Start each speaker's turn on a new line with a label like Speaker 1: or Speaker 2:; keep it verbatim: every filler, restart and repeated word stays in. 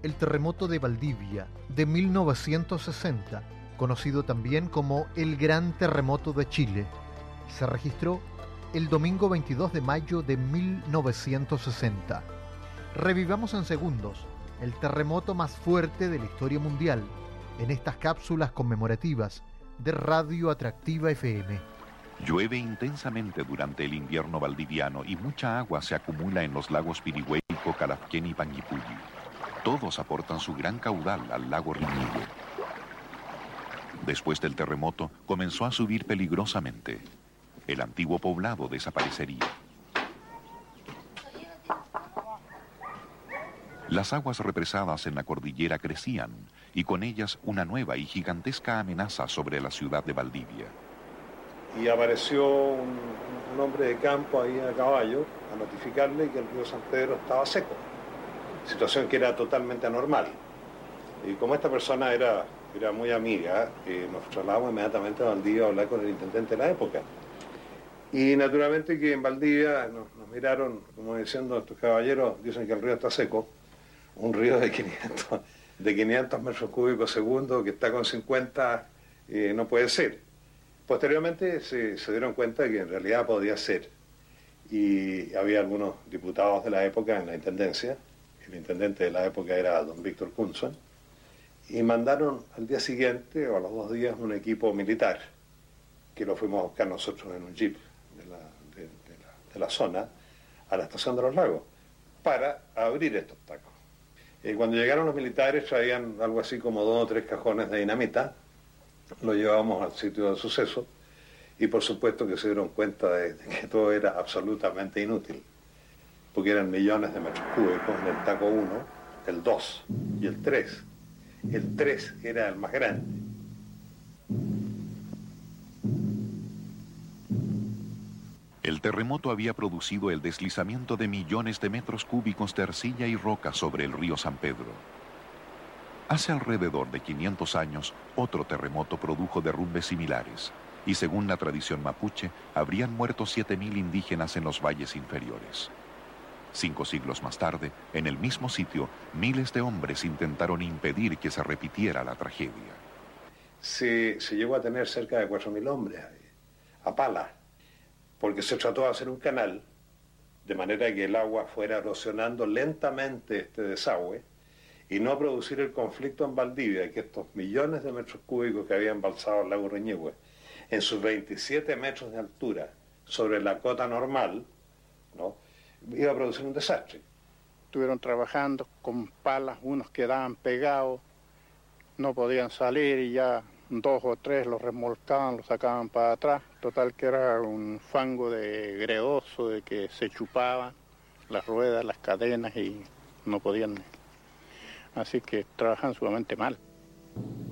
Speaker 1: el terremoto de Valdivia de mil novecientos sesenta, conocido también como el Gran Terremoto de Chile, se registró el domingo veintidós de mayo de mil novecientos sesenta. Revivamos en segundos el terremoto más fuerte de la historia mundial en estas cápsulas conmemorativas de Radio Atractiva F M.
Speaker 2: Llueve intensamente durante el invierno valdiviano y mucha agua se acumula en los lagos Pirihueco, Calafquén y Panguipulli. Todos aportan su gran caudal al lago Riñihue. Después del terremoto, comenzó a subir peligrosamente. El antiguo poblado desaparecería. Las aguas represadas en la cordillera crecían, y con ellas una nueva y gigantesca amenaza sobre la ciudad de Valdivia.
Speaker 3: Y apareció un, un hombre de campo ahí a caballo a notificarle que el río San Pedro estaba seco, situación que era totalmente anormal. Y como esta persona era, era muy amiga, eh, nos trasladamos inmediatamente a Valdivia a hablar con el intendente de la época. Y naturalmente que en Valdivia nos, nos miraron como diciendo, estos caballeros dicen que el río está seco, un río de quinientos, de quinientos metros cúbicos segundo que está con cincuenta, eh, no puede ser. Posteriormente se, se dieron cuenta de que en realidad podía ser, y había algunos diputados de la época en la intendencia, el intendente de la época era don Víctor Kunzman, y mandaron al día siguiente o a los dos días un equipo militar, que lo fuimos a buscar nosotros en un jeep de la, de, de la, de la zona, a la estación de los lagos, para abrir estos tacos. Y cuando llegaron los militares traían algo así como dos o tres cajones de dinamita, lo llevábamos al sitio del suceso y por supuesto que se dieron cuenta de, de que todo era absolutamente inútil, porque eran millones de metros cúbicos en el taco uno, el dos y el tres. El tres era el más grande.
Speaker 2: El terremoto había producido el deslizamiento de millones de metros cúbicos de arcilla y roca sobre el río San Pedro. Hace alrededor de quinientos años, otro terremoto produjo derrumbes similares, y según la tradición mapuche, habrían muerto siete mil indígenas en los valles inferiores. Cinco siglos más tarde, en el mismo sitio, miles de hombres intentaron impedir que se repitiera la tragedia.
Speaker 3: Se, se llegó a tener cerca de cuatro mil hombres ahí, a pala, porque se trató de hacer un canal, de manera que el agua fuera erosionando lentamente este desagüe, y no producir el conflicto en Valdivia, que estos millones de metros cúbicos que había embalsado el lago Riñihue, en sus veintisiete metros de altura, sobre la cota normal, ¿no?, iba a producir un desastre.
Speaker 4: Estuvieron trabajando con palas, unos quedaban pegados, no podían salir y ya dos o tres los remolcaban, los sacaban para atrás. Total que era un fango de greoso, de que se chupaban las ruedas, las cadenas y no podían. Así que trabajan sumamente mal.